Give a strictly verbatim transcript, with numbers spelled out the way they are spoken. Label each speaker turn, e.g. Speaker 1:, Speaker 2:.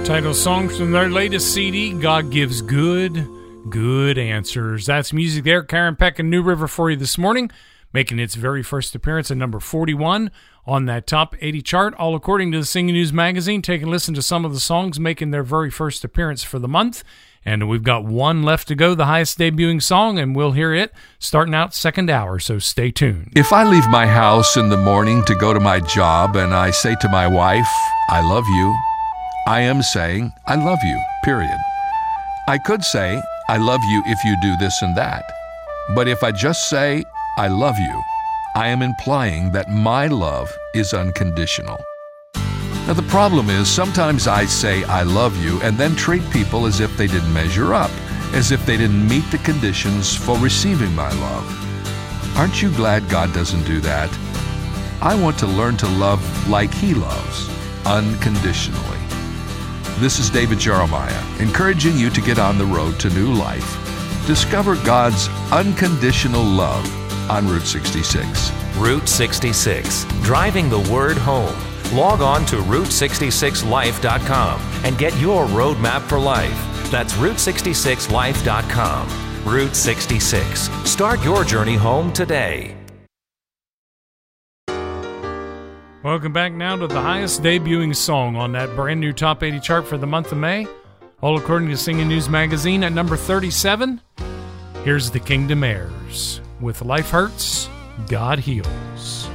Speaker 1: Title song from their latest C D, God Gives Good, Good Answers. That's music there. Karen Peck and New River for you this morning, making its very first appearance at number forty-one on that top eighty chart, all according to the Singing News magazine. Take a listen to some of the songs making their very first appearance for the month. And we've got one left to go, the highest debuting song, and we'll hear it starting out second hour, so stay tuned.
Speaker 2: If I leave my house in the morning to go to my job and I say to my wife, I love you, I am saying, I love you, period. I could say, I love you if you do this and that. But if I just say, I love you, I am implying that my love is unconditional. Now the problem is, sometimes I say I love you and then treat people as if they didn't measure up, as if they didn't meet the conditions for receiving my love. Aren't you glad God doesn't do that? I want to learn to love like He loves, unconditionally. This is David Jeremiah, encouraging you to get on the road to new life. Discover God's unconditional love on Route sixty-six.
Speaker 3: Route sixty-six, driving the word home. Log on to route sixty-six life dot com and get your roadmap for life. That's route sixty-six life dot com. Route sixty-six. Start your journey home today.
Speaker 1: Welcome back now to the highest debuting song on that brand new top eighty chart for the month of May, all according to Singing News magazine at number thirty-seven. Here's the Kingdom Heirs with Life Hurts, God Heals.